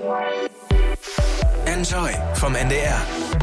Enjoy vom NDR.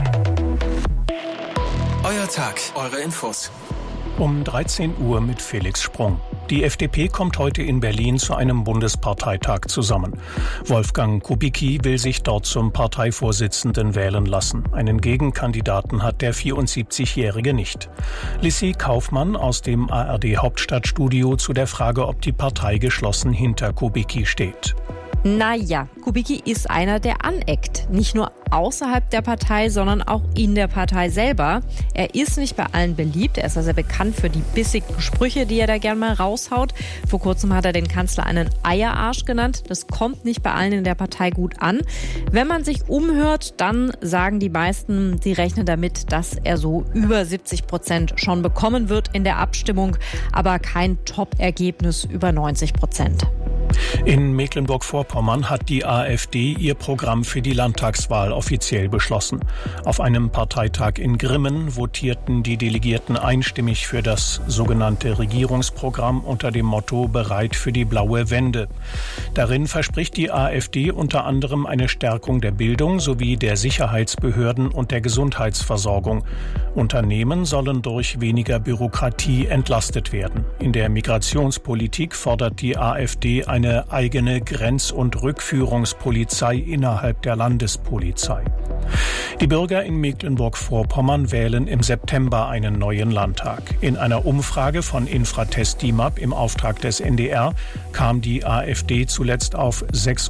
Euer Tag, eure Infos. Um 13 Uhr mit Felix Sprung. Die FDP kommt heute in Berlin zu einem Bundesparteitag zusammen. Wolfgang Kubicki will sich dort zum Parteivorsitzenden wählen lassen. Einen Gegenkandidaten hat der 74-Jährige nicht. Lissy Kaufmann aus dem ARD Hauptstadtstudio zu der Frage, ob die Partei geschlossen hinter Kubicki steht. Naja, Kubicki ist einer, der aneckt. Nicht nur außerhalb der Partei, sondern auch in der Partei selber. Er ist nicht bei allen beliebt. Er ist also bekannt für die bissigen Sprüche, die er da gern mal raushaut. Vor kurzem hat er den Kanzler einen Eierarsch genannt. Das kommt nicht bei allen in der Partei gut an. Wenn man sich umhört, dann sagen die meisten, die rechnen damit, dass er so über 70% schon bekommen wird in der Abstimmung, aber kein Top-Ergebnis über 90%. In Mecklenburg-Vorpommern hat die AfD ihr Programm für die Landtagswahl offiziell beschlossen. Auf einem Parteitag in Grimmen votierten die Delegierten einstimmig für das sogenannte Regierungsprogramm unter dem Motto Bereit für die blaue Wende. Darin verspricht die AfD unter anderem eine Stärkung der Bildung sowie der Sicherheitsbehörden und der Gesundheitsversorgung. Unternehmen sollen durch weniger Bürokratie entlastet werden. In der Migrationspolitik fordert die AfD eine eigene Grenz- und Rückführungspolizei innerhalb der Landespolizei. Die Bürger in Mecklenburg-Vorpommern wählen im September einen neuen Landtag. In einer Umfrage von Infratest DIMAP im Auftrag des NDR kam die AfD zuletzt auf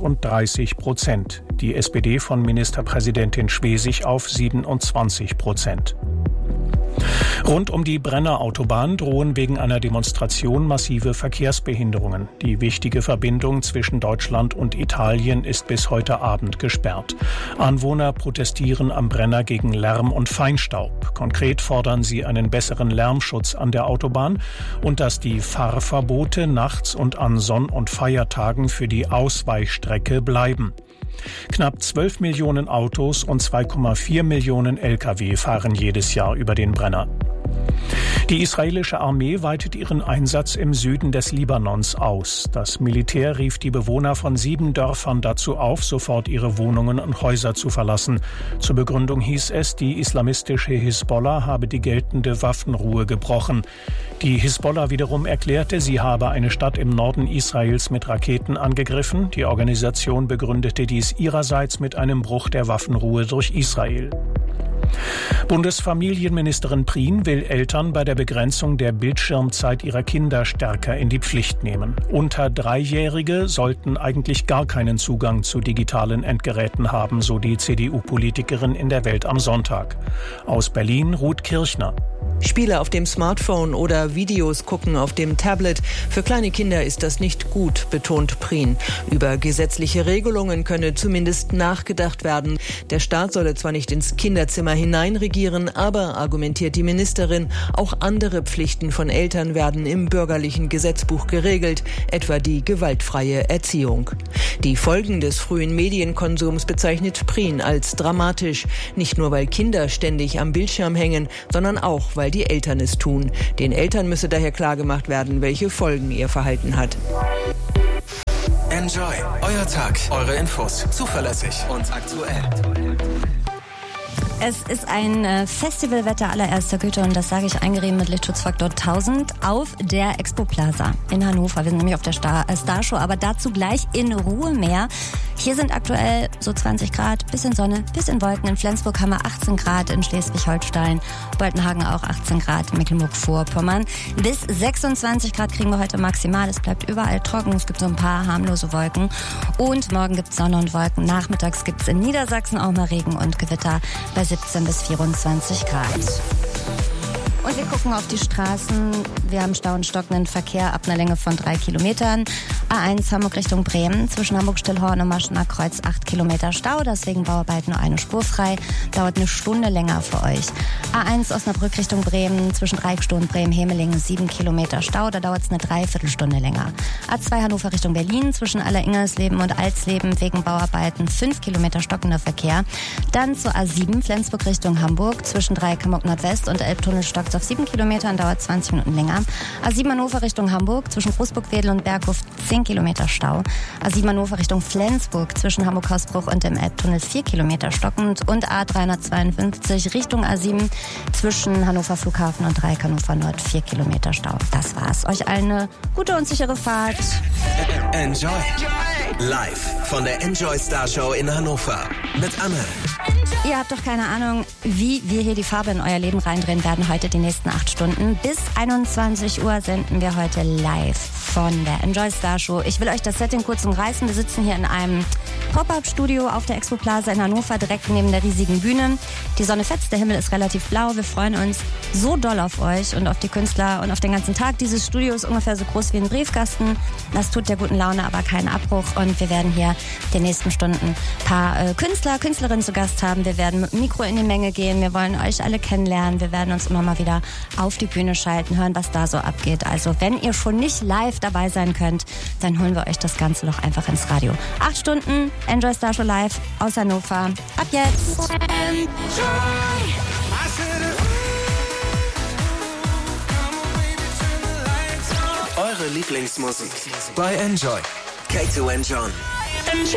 36%, die SPD von Ministerpräsidentin Schwesig auf 27%. Rund um die Brenner-Autobahn drohen wegen einer Demonstration massive Verkehrsbehinderungen. Die wichtige Verbindung zwischen Deutschland und Italien ist bis heute Abend gesperrt. Anwohner protestieren am Brenner gegen Lärm und Feinstaub. Konkret fordern sie einen besseren Lärmschutz an der Autobahn und dass die Fahrverbote nachts und an Sonn- und Feiertagen für die Ausweichstrecke bleiben. Knapp 12 Millionen Autos und 2,4 Millionen Lkw fahren jedes Jahr über den Brenner. Die israelische Armee weitet ihren Einsatz im Süden des Libanons aus. Das Militär rief die Bewohner von 7 Dörfern dazu auf, sofort ihre Wohnungen und Häuser zu verlassen. Zur Begründung hieß es, die islamistische Hisbollah habe die geltende Waffenruhe gebrochen. Die Hisbollah wiederum erklärte, sie habe eine Stadt im Norden Israels mit Raketen angegriffen. Die Organisation begründete dies ihrerseits mit einem Bruch der Waffenruhe durch Israel. Bundesfamilienministerin Prien will Eltern bei der Begrenzung der Bildschirmzeit ihrer Kinder stärker in die Pflicht nehmen. Unter 3-Jährige sollten eigentlich gar keinen Zugang zu digitalen Endgeräten haben, so die CDU-Politikerin in der Welt am Sonntag. Aus Berlin Ruth Kirchner. Spiele auf dem Smartphone oder Videos gucken auf dem Tablet. Für kleine Kinder ist das nicht gut, betont Prien. Über gesetzliche Regelungen könne zumindest nachgedacht werden. Der Staat solle zwar nicht ins Kinderzimmer hineinregieren, aber, argumentiert die Ministerin, auch andere Pflichten von Eltern werden im bürgerlichen Gesetzbuch geregelt, etwa die gewaltfreie Erziehung. Die Folgen des frühen Medienkonsums bezeichnet Prien als dramatisch. Nicht nur, weil Kinder ständig am Bildschirm hängen, sondern auch, weil die Eltern es tun. Den Eltern müsse daher klargemacht werden, welche Folgen ihr Verhalten hat. Enjoy, euer Tag, eure Infos, zuverlässig und aktuell. Es ist ein Festivalwetter allererster Güte und das sage ich eingerieben mit Lichtschutzfaktor 1000 auf der Expo Plaza in Hannover. Wir sind nämlich auf der Starshow, aber dazu gleich in Ruhe mehr. Hier sind aktuell so 20 Grad, bisschen Sonne, bisschen Wolken. In Flensburg haben wir 18 Grad, in Schleswig-Holstein, Boltenhagen auch 18 Grad, Mecklenburg-Vorpommern. Bis 26 Grad kriegen wir heute maximal. Es bleibt überall trocken, es gibt so ein paar harmlose Wolken. Und morgen gibt es Sonne und Wolken. Nachmittags gibt es in Niedersachsen auch mal Regen und Gewitter bei 17 bis 24 Grad. Und wir gucken auf die Straßen. Wir haben Stau und stockenden Verkehr ab einer Länge von 3 Kilometern. A1 Hamburg Richtung Bremen. Zwischen Hamburg-Stillhorn und Maschener Kreuz 8 Kilometer Stau. Deswegen Bauarbeit nur eine Spur frei. Dauert eine Stunde länger für euch. A1 Osnabrück Richtung Bremen. Zwischen Reikstow und Bremen-Hemelingen 7 Kilometer Stau. Da dauert es eine Dreiviertelstunde länger. A2 Hannover Richtung Berlin. Zwischen Alleringolsleben und Alsleben wegen Bauarbeiten 5 Kilometer stockender Verkehr. Dann zur A7 Flensburg Richtung Hamburg. Zwischen Dreieck-Hamburg Nordwest und Elbtunnel stockt auf 7 Kilometern, dauert 20 Minuten länger. A7 Hannover Richtung Hamburg, zwischen Großburg-Wedel und Berghof 10 10 Kilometer Stau. A7 Hannover Richtung Flensburg zwischen Hamburg-Hausbruch und dem Elbtunnel 4 Kilometer stockend. Und A352 Richtung A7 zwischen Hannover Flughafen und Dreieck Hannover Nord 4 Kilometer Stau. Das war's. Euch allen eine gute und sichere Fahrt. Enjoy. Live von der Enjoy Star Show in Hannover mit Anne. Ihr habt doch keine Ahnung, wie wir hier die Farbe in euer Leben reindrehen werden heute die nächsten 8 Stunden. Bis 21 Uhr senden wir heute live von der Enjoy Star Show. Ich will euch das Setting kurz umreißen. Wir sitzen hier in einem Pop-Up-Studio auf der Expo Plaza in Hannover, direkt neben der riesigen Bühne. Die Sonne fetzt, der Himmel ist relativ blau. Wir freuen uns so doll auf euch und auf die Künstler und auf den ganzen Tag. Dieses Studio ist ungefähr so groß wie ein Briefkasten. Das tut der guten Laune aber keinen Abbruch. Und wir werden hier die nächsten Stunden ein paar Künstler, Künstlerinnen zu Gast haben. Wir werden mit dem Mikro in die Menge gehen. Wir wollen euch alle kennenlernen. Wir werden uns immer mal wieder auf die Bühne schalten, hören, was da so abgeht. Also wenn ihr schon nicht live dabei sein könnt, dann holen wir euch das Ganze doch einfach ins Radio. 8 Stunden Enjoy Star Show live aus Hannover. Ab jetzt! Eure Lieblingsmusik bei Enjoy. K2 and John.